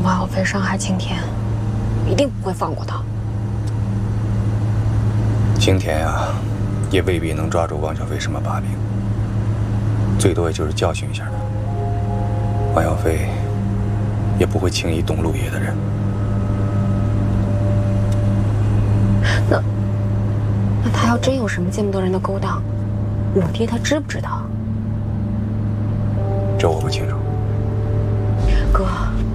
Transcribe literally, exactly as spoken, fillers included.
王小飞伤害青田，一定不会放过他。 青田呀，也未必能抓住王小飞什么把柄，最多也就是教训一下他。王小飞也不会轻易动陆爷的人。 那那他要真有什么见不得人的勾当，我爹他知不知道？ 这我不清楚。 哥，